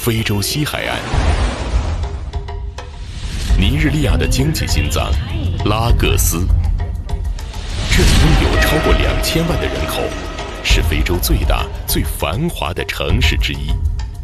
非洲西海岸。尼日利亚的经济心脏拉各斯，这里拥有超过2000万的人口，是非洲最大、最繁华的城市之一。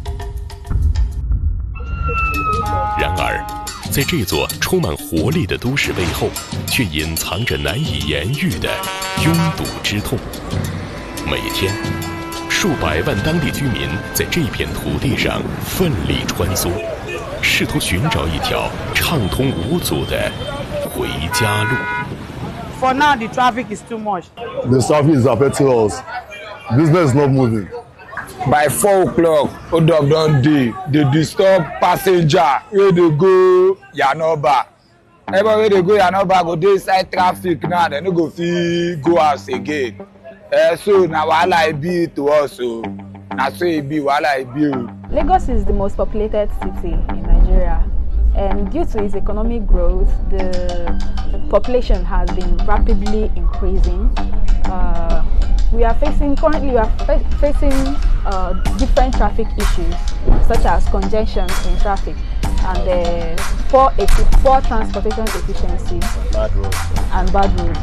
然而，在这座充满活力的都市背后，却隐藏着难以言喻的拥堵之痛。每天，数百万当地居民在这片土地上奋力穿梭，试图寻找一条畅通无阻的回家路。 For now, the traffic is too much. The traffic is affecting us. Business is not moving. By 4 o'clock, hold up don dey. They disturb passenger wey dey go Yanoba. Everybody wey dey go Yanoba go dey inside traffic now. They no go fit go house again. So na wahala e be to us o. Na so e be wahala e be o. Lagos is the most populated city in Nigeria, and due to its economic growth, the population has been rapidly increasing. We are facing different traffic issues, such as congestion in traffic and poor transportation efficiency and bad roads.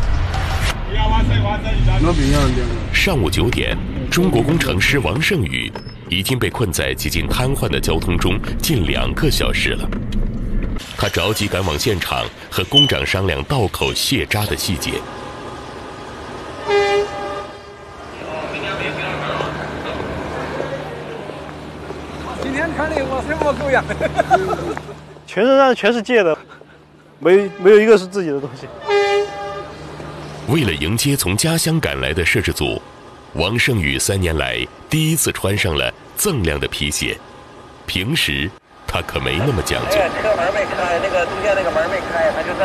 Yeah. 上午9点，中国工程师王胜宇已经被困在几近瘫痪的交通中近2个小时了。他着急赶往现场，和工长商量道口卸渣的细节。 今天看的我什么狗样？ 全身上全是借的，没有一个是自己的东西。 为了迎接从家乡赶来的摄制组，王胜宇3年来第一次穿上了锃亮的皮鞋。平时他可没那么讲究。 车门没开，那个中间那个门没开，他就在。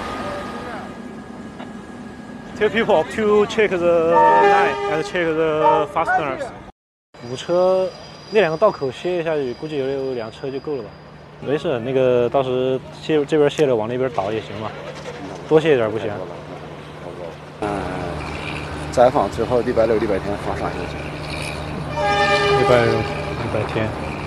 Tell people to check the line and check the fasteners。5车那2个道口卸下去，估计有2车就够了吧？没事，那个到时这边卸了往那边倒也行嘛，多卸一点不行。 再放之后，礼拜6、礼拜天放上下去。 礼拜天。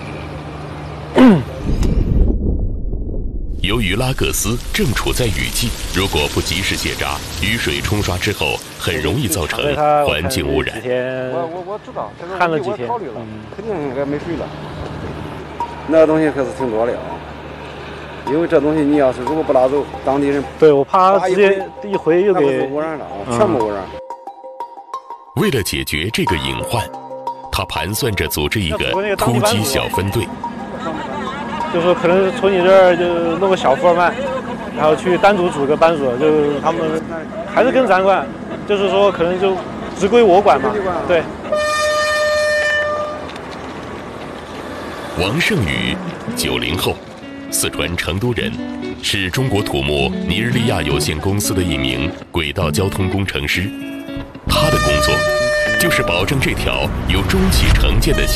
由于拉各斯正处在雨季，如果不及时卸渣，雨水冲刷之后，很容易造成环境污染。 我知道， 看了几天， 肯定应该没水了。那个东西可是挺多的啊，因为这东西你要是如果不拉走，当地人对我怕直接一回又给污染了啊，全部污染。 为了解决这个隐患，他盘算着组织一个突击小分队。 就说可能从你这儿就弄个小副班，然后去单独组个班组，就他们还是跟咱管，就是说可能就只归我管嘛。对。 王胜宇，90后，四川成都人，是中国土木尼日利亚有限公司的一名轨道交通工程师。他的工作就是保证这条由中企承建的